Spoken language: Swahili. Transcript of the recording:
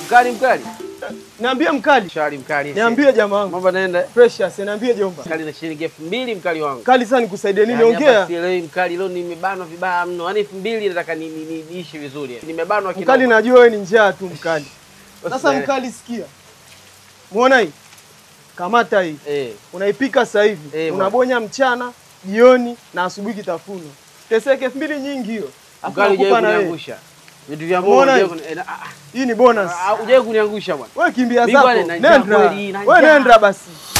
Mkali. Niambie mkali. Shari mkali. Niambie jamaa wangu. Mambo naenda. Precious, niambie jomba. Mkali na shilingi 2000 mkali wangu. Kali sana nikusaidie nini? Yaani Ongea. hapa sielewi mkali, leo nimebanwa vibaya mno. Yaani 2000 nataka niishi vizuri. Nimebanwa kidogo. Mkali najua wewe ni njaa tu mkali. Sasa mkali sikia. Muona hii? Kamata hii. Unaipika sasa hivi. Unabonya mchana, jioni na asubuhi kitafuno. Teseke 2000 nyingi hiyo. Mkali hujawahi kuniangusha. Vitu vya Mungu hii ni bonus. Hujawahi kuniangusha bwana. Wewe kimbia zako. Nenda. Wewe nenda basi.